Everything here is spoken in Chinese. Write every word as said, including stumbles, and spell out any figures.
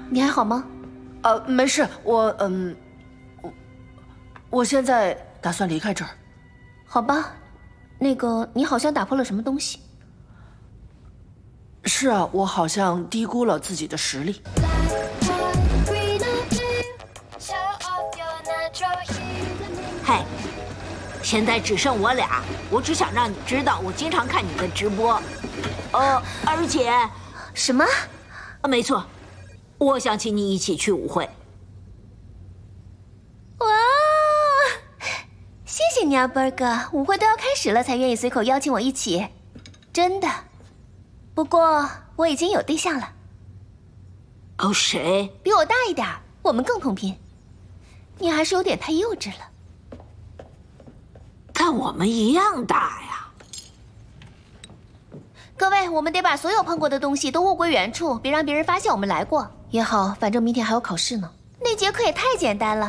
你还好吗？ 呃，没事，我嗯，我我现在打算离开这儿。 好吧，那个你好像打破了什么东西。 是啊，我好像低估了自己的实力。 嘿，现在只剩我俩，我只想让你知道，我经常看你的直播。呃，而且， 什么？ 没错，我想请你一起去舞会。 哇，谢谢你啊，波儿哥！舞会都要开始了，才愿意随口邀请我一起，真的。不过我已经有对象了。 哦，谁？ 比我大一点，我们更同频。你还是有点太幼稚了。 但我们一样大呀。 各位，我们得把所有碰过的东西都物归原处，别让别人发现我们来过。也好，反正明天还有考试呢。那节课也太简单了。